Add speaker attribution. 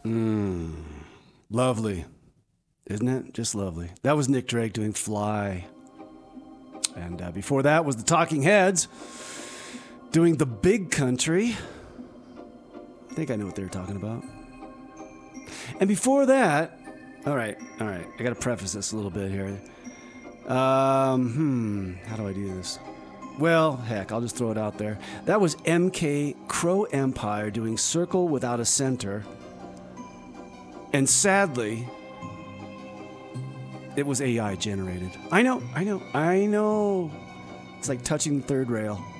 Speaker 1: Lovely. Isn't it? Just lovely. That was Nick Drake doing Fly. And before that was the Talking Heads doing The Big Country. I think I know what they were talking about. And before that, all right. I got to preface this a little bit here. How do I do this? Well, heck, I'll just throw it out there. That was MK Crow Empire doing Circle Without a Center. And sadly, it was AI generated. I know. It's like touching the third rail.